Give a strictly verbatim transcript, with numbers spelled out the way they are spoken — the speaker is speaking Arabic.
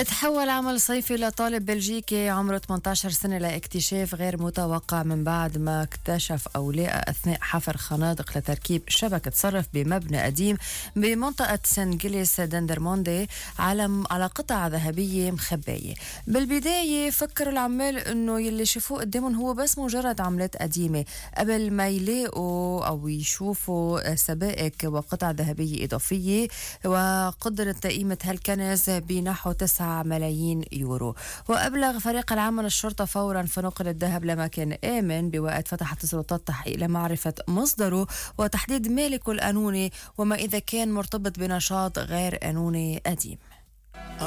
تحول عمل صيفي لطالب بلجيكي عمره ثمانية عشر سنة لاكتشاف غير متوقع من بعد ما اكتشف أو لقى أثناء حفر خنادق لتركيب شبكة صرف بمبنى قديم بمنطقة سان جيليس دندرموندي على على قطع ذهبية مخباية. بالبداية فكروا العمال إنه يلي شافوه قدامهم هو بس مجرد عملات قديمة قبل ما يلاقوا أو يشوفوا سبائك وقطع ذهبية إضافية وقدرة قيمة هالكنز بنحو تسعة ملايين يورو. وأبلغ فريق العمل الشرطة فورا فنقل الذهب لمكان آمن. بوقت فتحت السلطات تحقيق لمعرفة مصدره وتحديد مالكه القانوني وما إذا كان مرتبط بنشاط غير قانوني قديم.